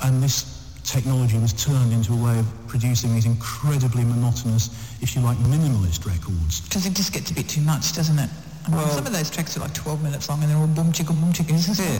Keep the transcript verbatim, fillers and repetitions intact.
and this technology was turned into a way of producing these incredibly monotonous, if you like, minimalist records. Because it just gets a bit too much, doesn't it? I mean, Well- some of those tracks are like twelve minutes long and they're all boom chicka boom chicka. It's just Yeah.